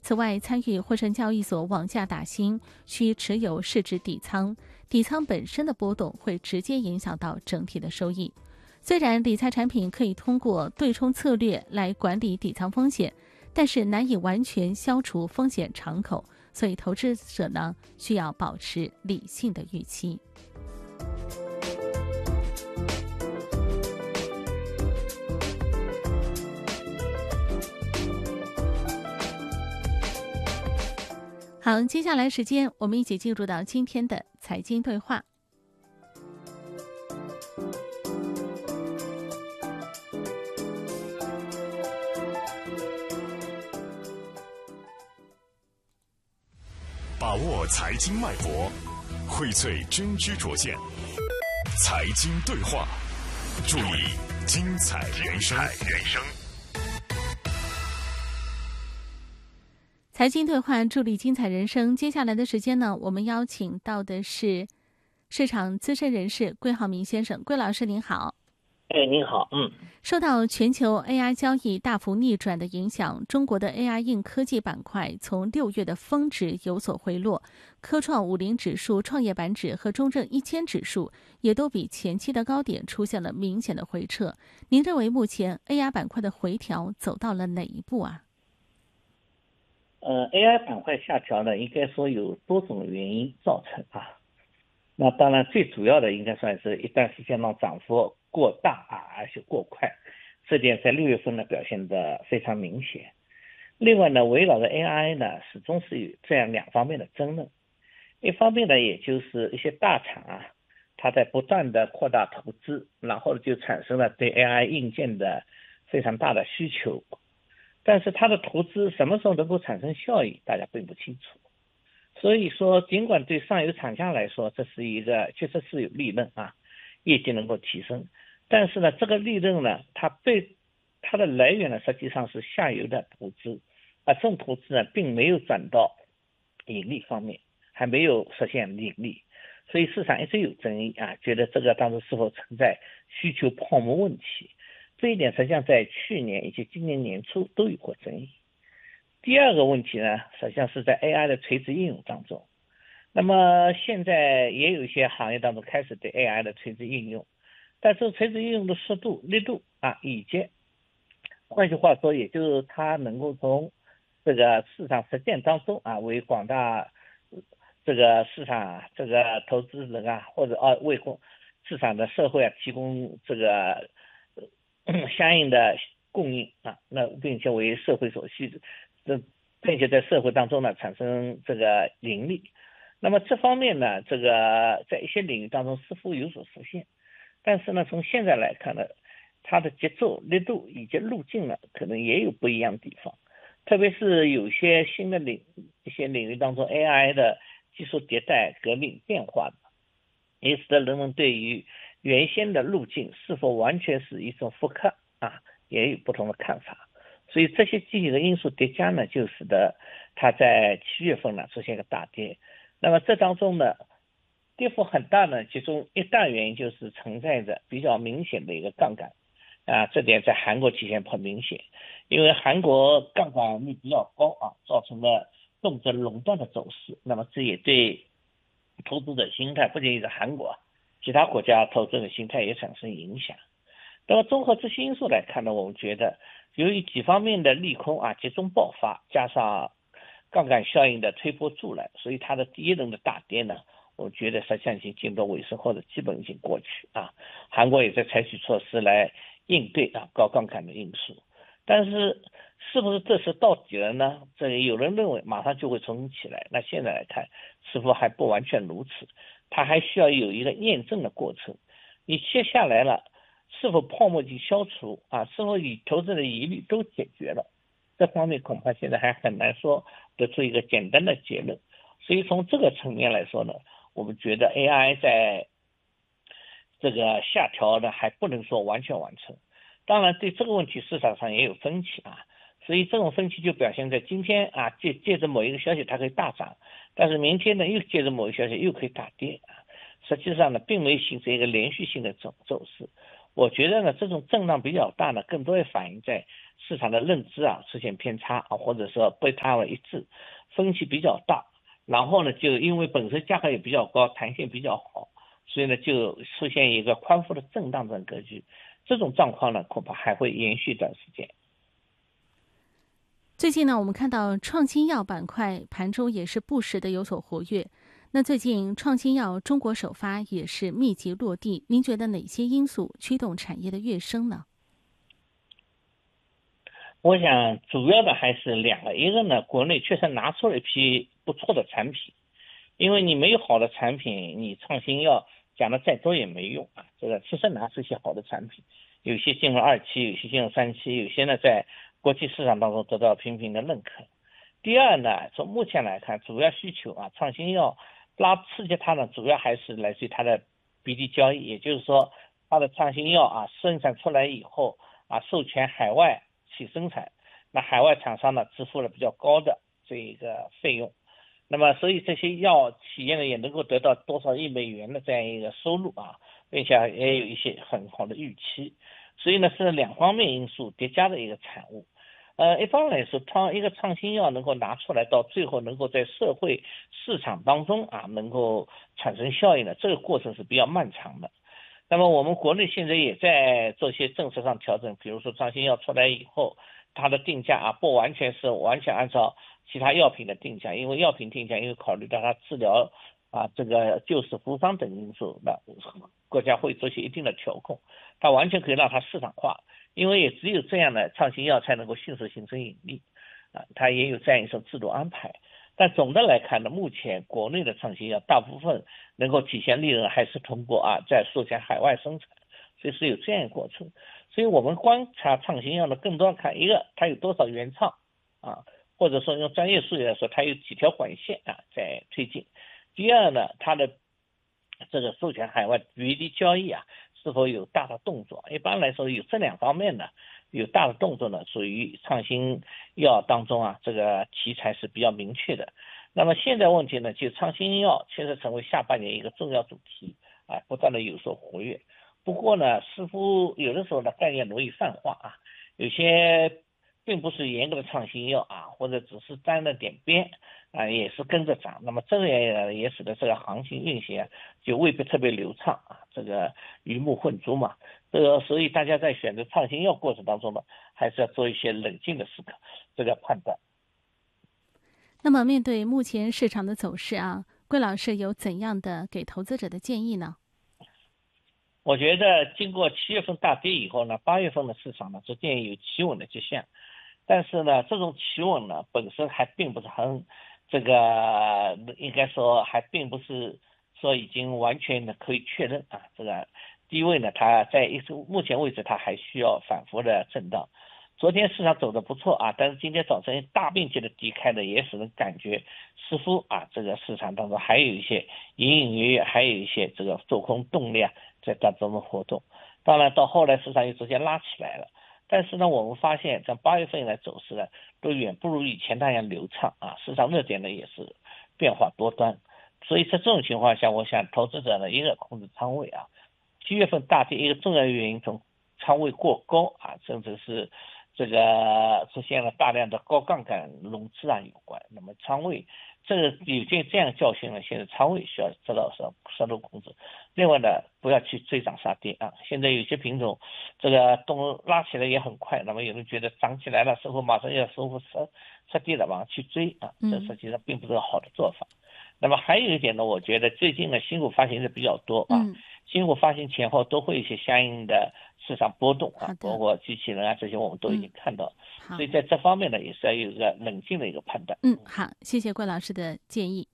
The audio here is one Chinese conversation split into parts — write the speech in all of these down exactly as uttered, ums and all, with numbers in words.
此外，参与沪深交易所网价打新需持有市值底仓，底仓本身的波动会直接影响到整体的收益。虽然理财产品可以通过对冲策略来管理底仓风险，但是难以完全消除风险敞口，所以投资者呢需要保持理性的预期。好，接下来时间我们一起进入到今天的财经对话。 把握财经脉搏，荟萃真知灼见，财经对话，助力精彩人生。 财经对话，助力精彩人生。接下来的时间呢，我们邀请到的是市场资深人士桂浩明先生。桂老师您好。 哎，您好。嗯， 受到全球 A I 交易大幅逆转的影响，中国的 A I 硬科技板块从六月的峰值有所回落，科创五零指数、创业板指和中证一千指数也都比前期的高点出现了明显的回撤。您认为目前 A I 板块的回调走到了哪一步啊？ 呃 ，A I 板块下调呢，应该说有多种原因造成啊。那当然，最主要的应该算是一段时间内涨幅过大啊，而且过快，这点在六月份呢表现得非常明显。另外呢，围绕着 A I 呢，始终是有这样两方面的争论。一方面呢，也就是一些大厂啊，它在不断的扩大投资，然后就产生了对 A I 硬件的非常大的需求。但是它的投资什么时候能够产生效益，大家并不清楚。所以说，尽管对上游厂家来说，这是一个确实是有利润啊，业绩能够提升，但是呢，这个利润呢，它对它的来源呢，实际上是下游的投资，而这种投资呢，并没有转到盈利方面，还没有实现盈利，所以市场一直有争议啊，觉得这个当中是否存在需求泡沫问题。这一点实际上在去年以及今年年初都有过争议。第二个问题呢，实际上是在 A I 的垂直应用当中。那么现在也有一些行业当中开始对 A I 的垂直应用，但是垂直应用的速度、力度啊，以及换句话说，也就是它能够从这个市场实践当中啊，为广大这个市场这个投资人啊，或者啊为市场的社会啊提供这个相应的供应啊，那并且为社会所需，这并且在社会当中呢产生这个盈利。那么这方面呢，这个在一些领域当中似乎有所实现，但是呢，从现在来看呢，它的节奏、力度以及路径呢，可能也有不一样的地方。特别是有些新的领一些领域当中 ，A I 的技术迭代、革命变化的，也使得人们对于原先的路径是否完全是一种复刻啊，也有不同的看法。所以这些积极的因素叠加呢，就使得它在七月份呢出现一个大跌。那么这当中呢，跌幅很大呢，其中一大原因就是存在着比较明显的一个杠杆啊，这点在韩国体现很明显，因为韩国杠杆率比较高啊，造成了动辄垄断的走势。那么这也对投资者心态，不仅仅是韩国，其他国家投资者心态也产生影响。那么综合这些因素来看呢，我们觉得由于几方面的利空啊集中爆发，加上杠杆效应的推波助澜，所以它的第一轮的大跌呢，我觉得实际上已经进入尾声，或者基本已经过去啊。韩国也在采取措施来应对啊高杠杆的因素，但是是不是这是到底了呢？这有人认为马上就会重新起来，那现在来看似乎还不完全如此，它还需要有一个验证的过程。你接下来了，是否泡沫已经消除啊？是否与投资者的疑虑都解决了？这方面恐怕现在还很难说得出一个简单的结论。所以从这个层面来说呢，我们觉得 A I 在这个下调呢还不能说完全完成。当然对这个问题市场上也有分歧啊，所以这种分歧就表现在今天啊，借借着某一个消息它可以大涨，但是明天呢又借着某一个消息又可以大跌啊。实际上呢并没有形成一个连续性的走走势。 我觉得呢，这种震荡比较大呢，更多的反映在市场的认知啊出现偏差啊，或者说不太为一致，分歧比较大，然后呢，就因为本身价格也比较高，弹性比较好，所以呢，就出现一个宽幅的震荡这种格局。这种状况呢，恐怕还会延续一段时间。 最近呢，我们看到创新药板块盘中也是不时的有所活跃。那最近创新药中国首发也是密集落地，您觉得哪些因素驱动产业的跃升呢？ 我想主要的还是两个，一个呢，国内确实拿出了一批不错的产品，因为你没有好的产品，你创新药讲的再多也没用啊。这个确实拿出一些好的产品，有些进入二期，有些进入三期，有些呢在国际市场当中得到频频的认可。第二呢，从目前来看，主要需求啊，创新药拉刺激它呢，主要还是来自于它的 B D 交易，也就是说，它的创新药啊生产出来以后啊，授权海外去生产，那海外厂商呢支付了比较高的这一个费用，那么所以这些药企业呢也能够得到多少亿美元的这样一个收入啊，并且也有一些很好的预期，所以呢是两方面因素叠加的一个产物。呃，一方面来说，创一个创新药能够拿出来，到最后能够在社会市场当中啊，能够产生效应的，这个过程是比较漫长的。那么我们国内现在也在做些政策上调整，比如说创新药出来以后，它的定价啊，不完全是完全按照其他药品的定价，因为药品定价因为考虑到它治疗啊这个救死扶伤等因素，那国家会做些一定的调控，它完全可以让它市场化。因为也只有这样的创新药才能够迅速形成引力，啊，它也有这样一种制度安排。但总的来看呢，目前国内的创新药大部分能够体现利润，还是通过啊在授权海外生产，所以是有这样一个过程。所以我们观察创新药呢，更多看一个它有多少原创啊，或者说用专业术语来说，它有几条管线啊在推进。第二呢，它的这个授权海外 B D 交易啊。是否有大的动作？一般来说，有这两方面呢，有大的动作呢，属于创新药当中啊，这个题材是比较明确的。那么现在问题呢，就创新药确实成为下半年一个重要主题啊，不断的有所活跃。不过呢，似乎有的时候呢，概念容易泛化啊，有些并不是严格的创新药啊，或者只是沾了点边啊，也是跟着涨。那么这也也使得这个行情运行啊，就未必特别流畅啊，这个鱼目混珠嘛。这个所以大家在选择创新药过程当中呢，还是要做一些冷静的思考，这个判断。 那么面对目前市场的走势啊，桂老师有怎样的给投资者的建议呢？ 我觉得经过七月份大跌以后呢，八月份的市场呢逐渐有企稳的迹象，但是呢，这种企稳呢本身还并不是很这个，应该说还并不是说已经完全的可以确认啊。这个低位呢，它在一目前为止它还需要反复的震荡。昨天市场走得不错啊，但是今天早晨大面积的低开的，也使人感觉似乎啊，这个市场当中还有一些隐隐约约，还有一些这个做空动力啊在当中的活动。当然到后来市场又逐渐拉起来了，但是呢，我们发现在八月份以来走势呢，都远不如以前那样流畅啊，市场热点呢也是变化多端。所以在这种情况下，我想投资者呢，一个控制仓位啊，七月份大跌一个重要原因从仓位过高啊，甚至是这个出现了大量的高杠杆融资啊有关。那么仓位这个有些这样教训呢，现在仓位需要得到适适度控制。另外呢，不要去追涨杀跌啊。现在有些品种这个动拉起来也很快，那么有人觉得涨起来了，是否马上要收复失失地了，往上去追啊？这实际上并不是个好的做法。嗯、那么还有一点呢，我觉得最近呢新股发行的比较多啊，嗯、新股发行前后都会有一些相应的市场波动啊，包括机器人啊这些我们都已经看到，嗯、所以在这方面呢也是要有一个冷静的一个判断。 嗯，好，谢谢桂老师的建议。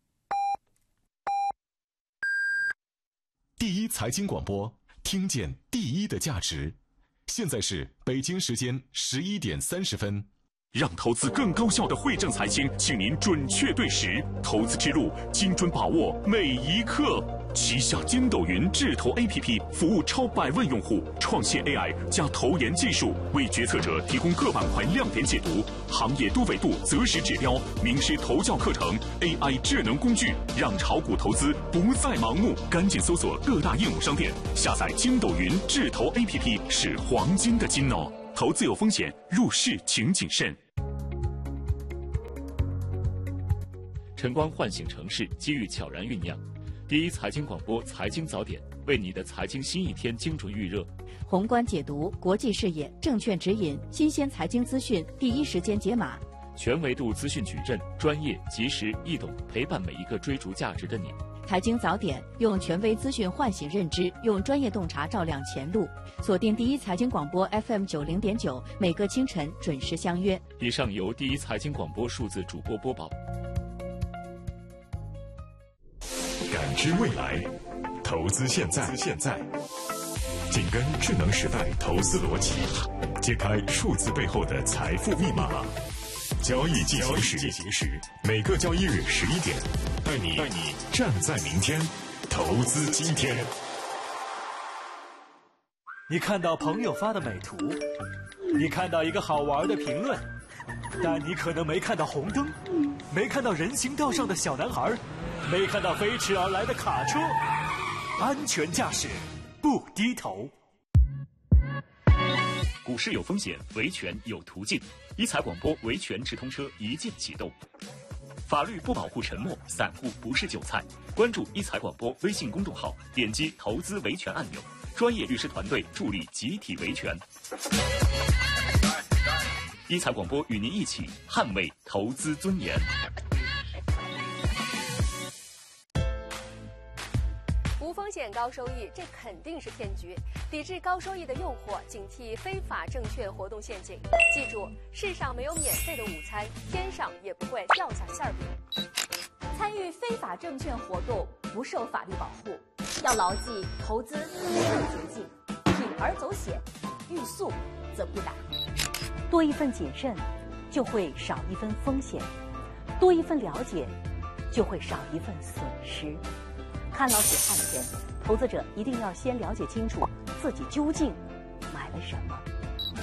第一财经广播，听见第一的价值。现在是北京时间十一点三十分。让投资更高效的汇正财经，请您准确对时，投资之路精准把握每一刻。 旗下筋斗云智投 A P P 服务超百万用户，创新 A I 加投研技术，为决策者提供各板块亮点解读、行业多维度择时指标、名师投教课程、A I 智能工具，让炒股投资不再盲目。赶紧搜索各大应用商店，下载筋斗云智投 A P P， 是黄金的金哦。投资有风险，入市请谨慎。 晨光唤醒城市，机遇悄然酝酿。第一财经广播财经早点，为你的财经新一天精准预热。 宏观解读，国际视野，证券指引，新鲜财经资讯，第一时间解码。 全维度资讯矩阵，专业、及时、易懂，陪伴每一个追逐价值的你。 财经早点，用权威资讯唤醒认知，用专业洞察照亮前路。锁定第一财经广播 F M 九零点九，每个清晨准时相约。 以上由第一财经广播数字主播播报。 感知未来，投资现在，现在，紧跟智能时代投资逻辑，揭开数字背后的财富密码。交易进行时，进行时，每个交易日十一点，带你带你站在明天，投资今天。 你看到朋友发的美图，你看到一个好玩的评论，但你可能没看到红灯，没看到人行道上的小男孩，没看到飞驰而来的卡车。安全驾驶，不低头。 股市有风险，维权有途径。一财广播维权直通车一键启动。法律不保护沉默，散户不是韭菜。关注一财广播微信公众号，点击投资维权按钮，专业律师团队助力集体维权。一财广播与您一起捍卫投资尊严。 无风险高收益，这肯定是骗局。抵制高收益的诱惑，警惕非法证券活动陷阱。记住，世上没有免费的午餐，天上也不会掉下馅饼。参与非法证券活动不受法律保护，要牢记投资没有捷径，铤而走险，欲速则不达。 多一份谨慎，就会少一分风险；多一份了解，就会少一份损失。看牢且看钱，投资者一定要先了解清楚自己究竟买了什么。